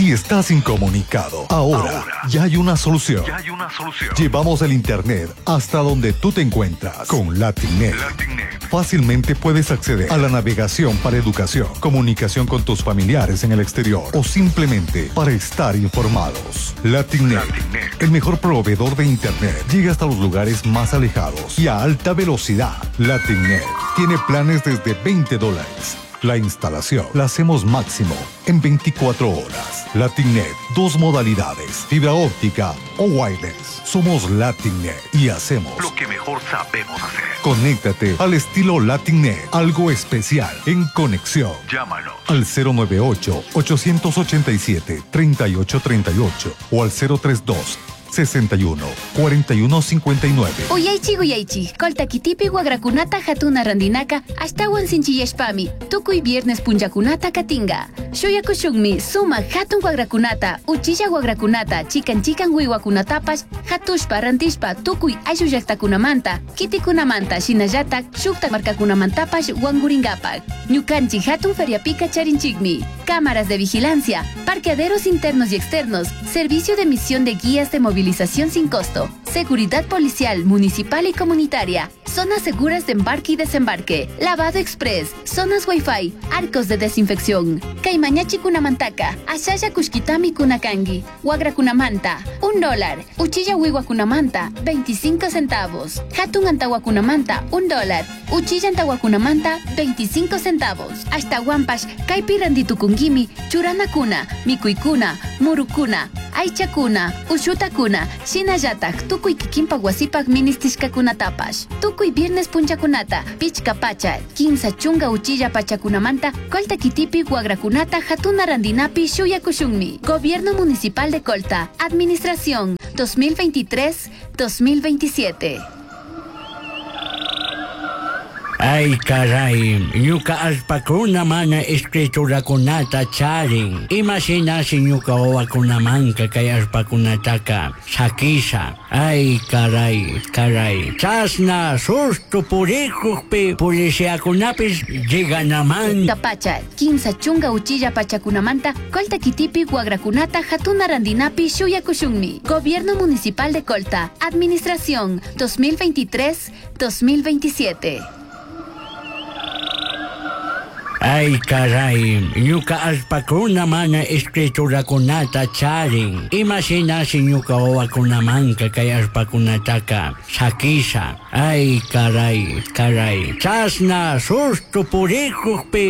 Si estás incomunicado, ahora ya hay una solución. Llevamos el internet hasta donde tú te encuentras con Latinnet. Fácilmente puedes acceder a la navegación para educación, comunicación con tus familiares en el exterior o simplemente para estar informados. Latinnet, el mejor proveedor de internet, llega hasta los lugares más alejados y a alta velocidad. Latinnet tiene planes desde $20. La instalación la hacemos máximo en 24 horas. Latinnet, 2 modalidades, fibra óptica o wireless. Somos Latinnet y hacemos lo que mejor sabemos hacer. Conéctate al estilo Latinnet, algo especial en conexión. Llámanos al 098-887-3838 o al 032-61-4159. Uyaychi, kolta kitipi wagrakunata hatuna randinaka ashtawan sinchiyashpami tukuy viernes punllakunata katinga. Shuyakushunmi suma hatun wagrakunata, uchilla wagrakunata, chikan wiwakunatapash hatushpa rantishpa tukuy ayshu llaqtakunamanta, kitikunamanta shinallatak shukta markakunamantapash wanguringapak. Ñukanchi hatun feriapika charinchikmi. Cámaras de vigilancia, parqueaderos internos y externos, servicio de emisión de guías de movilización sin costo, seguridad policial, municipal y comunitaria, zonas seguras de embarque y desembarque, lavado express, zonas wifi, arcos de desinfección. Kaimañachi kunamantaka, ashaya kushkitami kunakangi, wagra kunamanta, $1, uchilla wiwa kunamanta, 25 centavos, hatun antawa kunamanta, $1, uchilla antawa kunamanta, 25 centavos. Hasta Wampash, kaipi randitukungimi, churana kuna, mikuikuna, murukuna, aichakuna, ushutakuna, shinayatak, tukuy kikimpa wasipak ministishkakunatapash. Tukuy viernes punchakunata, pichka pacha, 15 chunga uchilla pachakunamanta, kolta kitipi wagrakunata hatuna randinapi shuyakushunmi. Gobierno Municipal de Colta, Administración 2023-2027. Ay caray, ñuka alpakuna mana escriturakunata charin. Imaginasi ñuka wawakunamanka kay alpakunataka sakisa. Ay caray. Chasna susto purikuqpi policiakunapis lleganaman. Kapacha, 15 chunga uchilla pachakunamanta, kolta kitipi wagrakunata hatuna randinapi shuyakushunmi. Gobierno Municipal de Colta, Administración 2023-2027. Ay caray, ñuka alpakuna mana escriturakunata charin. Imaginasi ñuka wawakunamanka kay alpakunataka sakisa. Ay caray. Chasna susto purikuqpi